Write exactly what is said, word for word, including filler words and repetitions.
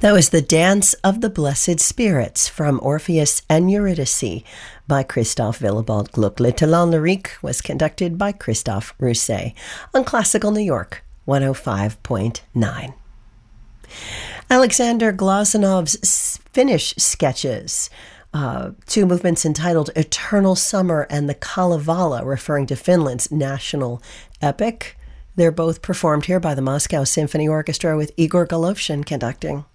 That was The Dance of the Blessed Spirits from Orpheus and Eurydice by Christophe Willibald Gluck. Le Talent Lyrique was conducted by Christophe Rousset on Classical New York one oh five point nine. Alexander Glasenov's Finnish sketches, uh, two movements entitled Eternal Summer and the Kalevala, referring to Finland's national epic. They're both performed here by the Moscow Symphony Orchestra with Igor Golovshin conducting.